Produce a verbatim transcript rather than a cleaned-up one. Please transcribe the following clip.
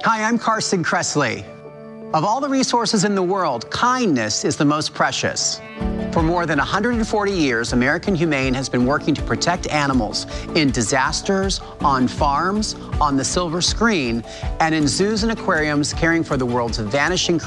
Hi, I'm Carson Kressley. Of all the resources in the world, kindness is the most precious. For more than one hundred forty years, American Humane has been working to protect animals in disasters, on farms, on the silver screen, and in zoos and aquariums, caring for the world's vanishing creatures.